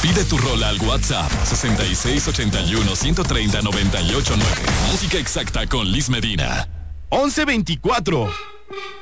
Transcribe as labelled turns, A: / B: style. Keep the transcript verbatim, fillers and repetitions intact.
A: Pide tu rola al WhatsApp sesenta y seis ochenta y uno ciento treinta noventa y ocho nueve. Música exacta con Liz Medina.
B: once veinticuatro.